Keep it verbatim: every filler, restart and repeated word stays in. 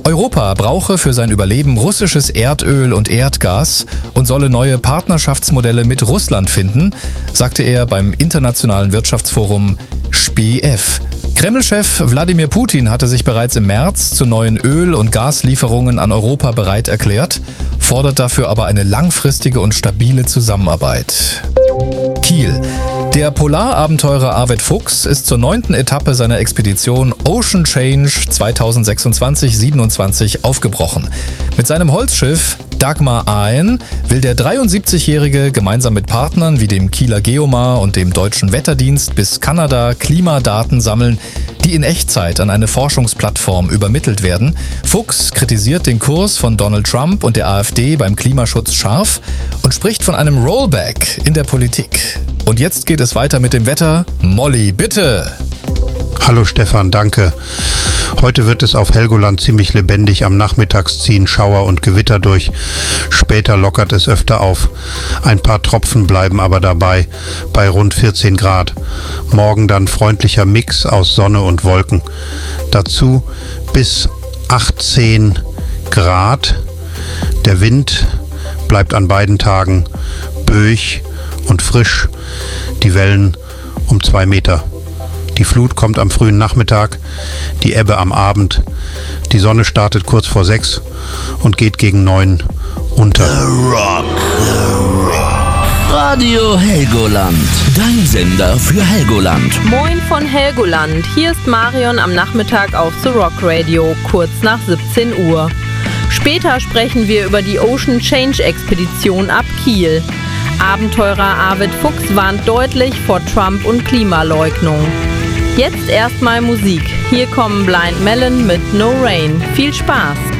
Europa brauche für sein Überleben russisches Erdöl und Erdgas und solle neue Partnerschaftsmodelle mit Russland finden, sagte er beim Internationalen Wirtschaftsforum S P I E F. Kreml-Chef Wladimir Putin hatte sich bereits im März zu neuen Öl- und Gaslieferungen an Europa bereit erklärt, fordert dafür aber eine langfristige und stabile Zusammenarbeit. Kiel. Der Polarabenteurer Arvid Fuchs ist zur neunten Etappe seiner Expedition Ocean Change zweitausendsechsundzwanzig siebenundzwanzig aufgebrochen. Mit seinem Holzschiff Dagmar Aen will der dreiundsiebzigjährige gemeinsam mit Partnern wie dem Kieler Geomar und dem Deutschen Wetterdienst bis Kanada Klimadaten sammeln, die in Echtzeit an eine Forschungsplattform übermittelt werden. Fuchs kritisiert den Kurs von Donald Trump und der AfD beim Klimaschutz scharf und spricht von einem Rollback in der Politik. Und jetzt geht es weiter mit dem Wetter. Molly, bitte! Hallo Stefan, danke. Heute wird es auf Helgoland ziemlich lebendig. Am Nachmittag ziehen Schauer und Gewitter durch. Später lockert es öfter auf. Ein paar Tropfen bleiben aber dabei, bei rund vierzehn Grad. Morgen dann freundlicher Mix aus Sonne und Wolken. Dazu bis achtzehn Grad. Der Wind bleibt an beiden Tagen böig und frisch. Die Wellen um zwei Meter. Die Flut kommt am frühen Nachmittag, die Ebbe am Abend. Die Sonne startet kurz vor sechs und geht gegen neun unter. The Rock, The Rock. Radio Helgoland, dein Sender für Helgoland. Moin von Helgoland, hier ist Marion am Nachmittag auf The Rock Radio, kurz nach siebzehn Uhr. Später sprechen wir über die Ocean Change Expedition ab Kiel. Abenteurer Arvid Fuchs warnt deutlich vor Trump und Klimaleugnung. Jetzt erstmal Musik. Hier kommen Blind Melon mit No Rain. Viel Spaß!